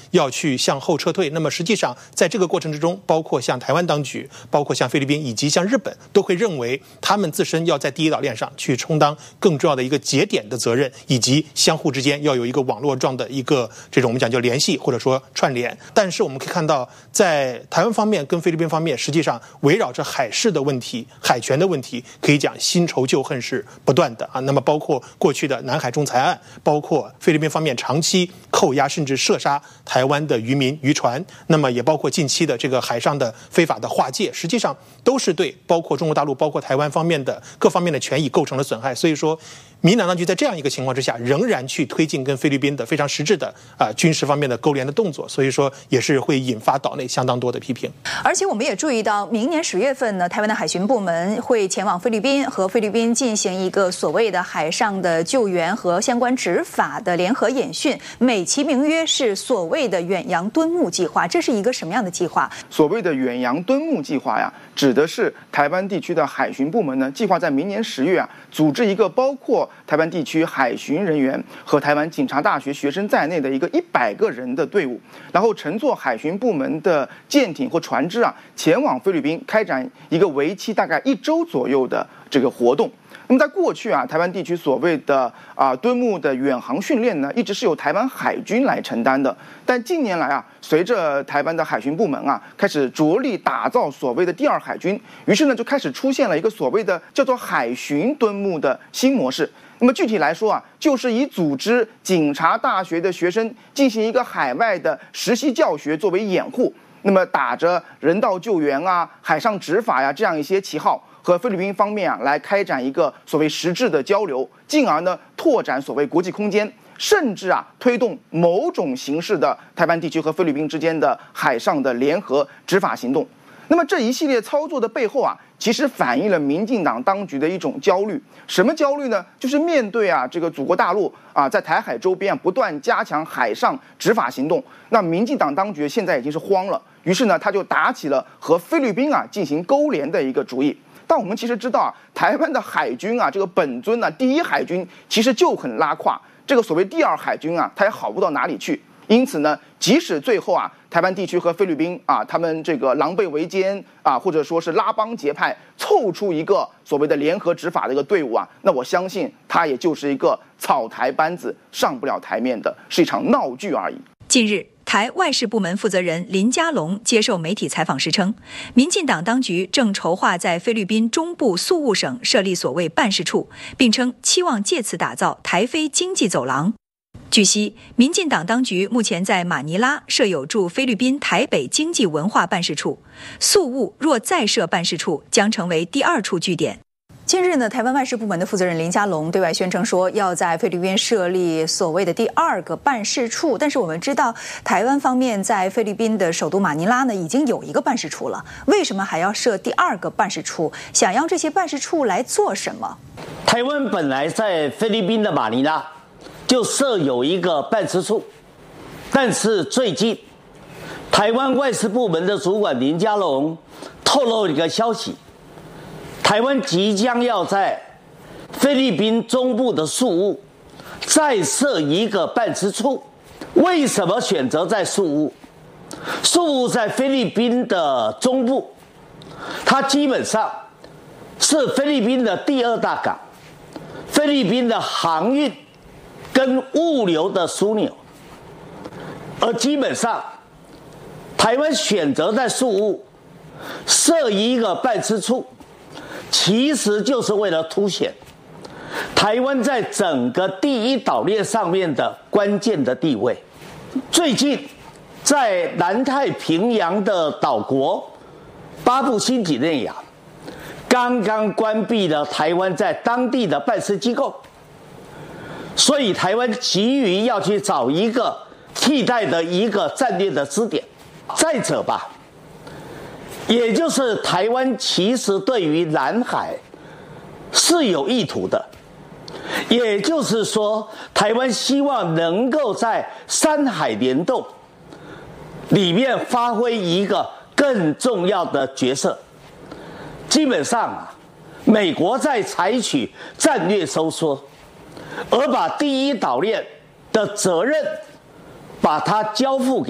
要去向后撤退。那么实际上在这个过程之中，包括像台湾当局，包括像菲律宾以及像日本，都会认为他们自身要在第一岛链上去充当更重要的一个节点的责任，以及相互之间要有一个网络状的一个这种我们讲叫联系或者说串联。但是我们可以看到，在台湾方面跟菲律宾方面，实际上围绕着海事的问题、海权的问题，可以讲新仇旧恨是不断的啊。那么包括过去的南海仲裁案，包括菲律宾方面长期扣押甚至射杀台湾的渔民渔船，那么也包括近期的这个海上的非法的划界，实际上都是对包括中国大陆、包括台湾方面的各方面的权益构成了损害。所以说，民进党当局在这样一个情况之下，仍然去推进跟菲律宾的非常实质的军事方面的勾连的动作，所以说也是会引发岛内相当多的批评。 而且我们也注意到，明年10月份呢，台湾的海巡部门会前往菲律宾，和菲律宾进行一个所谓的海上的救援和相关执法的联合演训，美其名曰是所谓的远洋敦睦计划。这是一个什么样的计划？ 所谓的远洋敦睦计划呀，指的是台湾地区的海巡部门呢，计划在明年10月组织一个包括台湾地区海巡人员和台湾警察大学学生在内的一个100个人的队伍，然后乘坐海巡部门的舰艇或船只前往菲律宾开展一个为期大概1周左右的这个活动。那么在过去台湾地区所谓的敦睦的远航训练呢，一直是由台湾海军来承担的。但近年来随着台湾的海巡部门开始着力打造所谓的第2海军，于是呢就开始出现了一个所谓的叫做海巡敦睦的新模式。那么具体来说就是以组织警察大学的学生进行一个海外的实习教学作为掩护，那么打着人道救援海上执法这样一些旗号，和菲律宾方面来开展一个所谓实质的交流，进而呢拓展所谓国际空间，甚至推动某种形式的台湾地区和菲律宾之间的海上的联合执法行动。那么这一系列操作的背后其实反映了民进党当局的一种焦虑。什么焦虑呢？就是面对这个祖国大陆在台海周边不断加强海上执法行动，那民进党当局现在已经是慌了，于是呢他就打起了和菲律宾进行勾连的一个主意。但我们其实知道台湾的海军这个本尊第1海军其实就很拉胯，这个所谓第2海军它也好不到哪里去。因此呢，即使最后台湾地区和菲律宾他们这个狼狈为奸或者说是拉帮结派，凑出一个所谓的联合执法的一个队伍那我相信它也就是一个草台班子，上不了台面的，是一场闹剧而已。 近日，台外事部门负责人林佳龙接受媒体采访时称，民进党当局正筹划在菲律宾中部宿务省设立所谓办事处，并称期望借此打造台菲经济走廊。据悉，民进党当局目前在马尼拉设有驻菲律宾台北经济文化办事处，宿务若再设办事处，将成为第2处据点。近日呢，台湾外事部门的负责人林佳龙对外宣称说，要在菲律宾设立所谓的第2个办事处。但是我们知道，台湾方面在菲律宾的首都马尼拉呢，已经有一个办事处了，为什么还要设第2个办事处？想要这些办事处来做什么？ 台湾本来在菲律宾的马尼拉就设有一个办事处，但是最近台湾外事部门的主管林佳龙透露一个消息，台湾即将要在菲律宾中部的宿务再设一个办事处。为什么选择在宿务？宿务在菲律宾的中部，它基本上是菲律宾的第2大港，菲律宾的航运跟物流的枢纽。而基本上台湾选择在宿务设一个办事处，其实就是为了凸显台湾在整个第1岛链上面的关键的地位。最近在南太平洋的岛国巴布新几内亚刚刚关闭了台湾在当地的办事机构，所以台湾急于要去找一个替代的一个战略的支点。再者吧，也就是台湾其实对于南海是有意图的，也就是说台湾希望能够在3海联动里面发挥一个更重要的角色。基本上美国在采取战略收缩，而把第1岛链的责任把它交付给